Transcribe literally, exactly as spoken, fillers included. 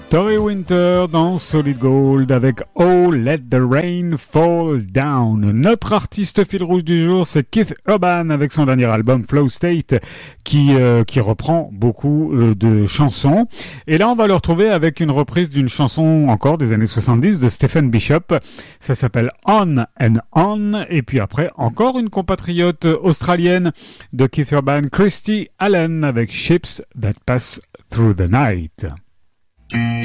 Tory Winter dans Solid Gold avec Oh Let the Rain Fall Down. Notre artiste fil rouge du jour, c'est Keith Urban avec son dernier album Flow State qui euh, qui reprend beaucoup euh, de chansons. Et là, on va le retrouver avec une reprise d'une chanson encore des années soixante-dix de Stephen Bishop. Ça s'appelle On and On. Et puis après, encore une compatriote australienne de Keith Urban, Christy Allen avec Ships That Pass Through the Night.